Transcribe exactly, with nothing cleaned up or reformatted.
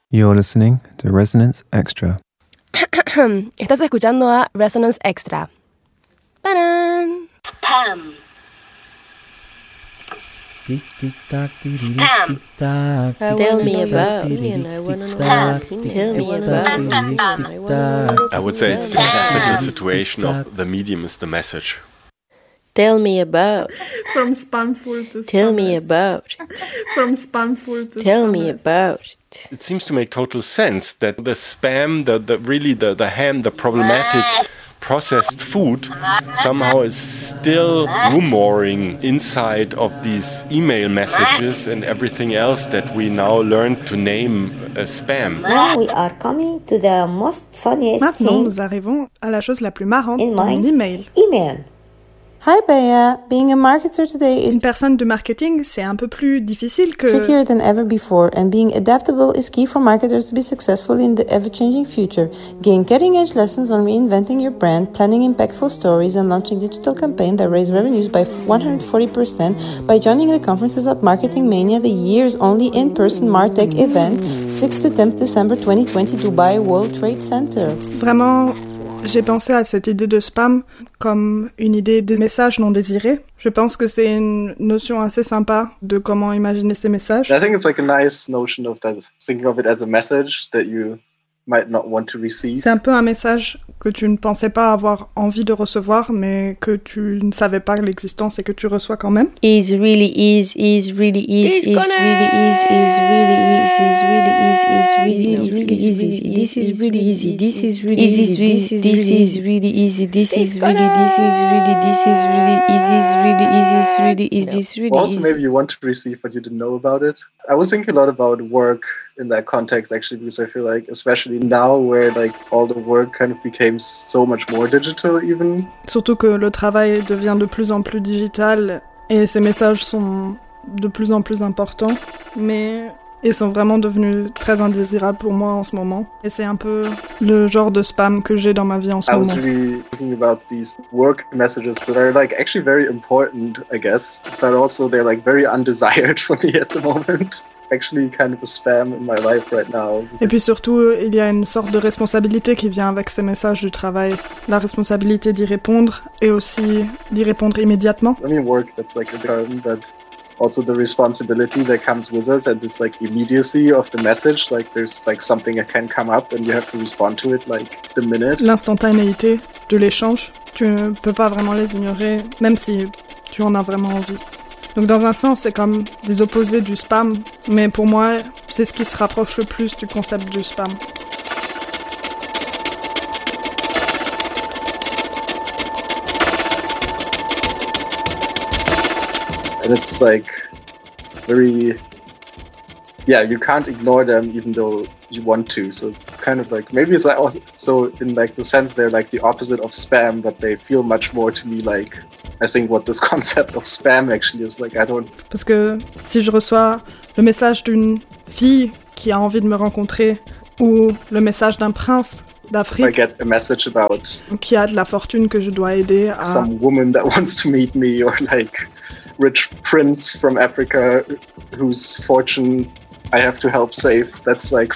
You're listening to Resonance Extra. Estás escuchando a Resonance Extra. ¡Paran! Spam. Spam. Tell me about you know, I wanna know. Tell me about I would say it's the classical situation of the medium is the message. Tell me about. From spamful to spamless. Tell me about. From spamful to Tell spamless. me about. It seems to make total sense that the spam, the, the really the, the ham, the problematic processed food somehow is still rumoring inside of these email messages and everything else that we now learn to name as spam. Now we are coming to the most funniest Maintenant, thing nous arrivons à la chose la plus marrante in de mon my email. email. Hi Bea, being a marketer today is Une personne de marketing, c'est un peu plus difficile que... trickier than ever before, and being adaptable is key for marketers to be successful in the ever-changing future. Gain cutting-edge lessons on reinventing your brand, planning impactful stories, and launching digital campaigns that raise revenues by one hundred forty percent by joining the conferences at Marketing Mania, the year's only in-person MarTech event, sixth to tenth December twenty twenty, Dubai World Trade Center. Vraiment, j'ai pensé à cette idée de spam comme une idée des messages non désirés. Je pense que c'est une notion assez sympa de comment imaginer ces messages. I think it's like a nice notion of that, thinking of it as a message that you might not want to receive. C'est un peu un message que tu ne pensais pas avoir envie de recevoir, mais que tu ne savais pas l'existence et que tu reçois quand même. Is really is is really is is really is is really is is really is is really is really easy. This is really easy. This is really easy. This is really easy. This is really this is really this is really easy. Is really easy. Is really is this really Also, easy. maybe you want to receive, but you didn't know about it. I was thinking a lot about work in that context, actually, because I feel like, especially now, where like all the work kind of became so much more digital, even. Surtout que le travail devient de plus en plus digital et ces messages sont de plus en plus importants, mais ils sont vraiment devenus très indésirables pour moi en ce moment. Et c'est un peu le genre de spam que j'ai dans ma vie en ce I was moment. really thinking about these work messages that are like actually very important, I guess, but also they're like very undesired for me at the moment. Actually kind of a spam in my life right now. Et puis surtout, il y a une sorte de responsabilité qui vient avec ces messages du travail. La responsabilité d'y répondre et aussi d'y répondre immédiatement. I mean, work, that's like a term, but also the responsibility that comes with it and this like immediacy of the message. Like there's like something that can come up and you have to respond to it like the minute. L'instantanéité de l'échange, tu ne peux pas vraiment les ignorer, même si tu en as vraiment envie. Donc dans un sens, c'est comme des opposés du spam, mais pour moi, c'est ce qui se rapproche le plus du concept du spam. And it's like very, yeah, you can't ignore them even though you want to. So it's kind of like, maybe it's like also, so in like the sense they're like the opposite of spam, but they feel much more to me like, I think what this concept of spam actually is like, I don't... Parce que si je reçois le message d'une fille qui a envie de me rencontrer, ou le message d'un prince I d'Afrique get a message about qui a de la fortune que je dois aider à... some woman that wants to meet me, or like rich prince from Africa whose fortune I have to help save. That's like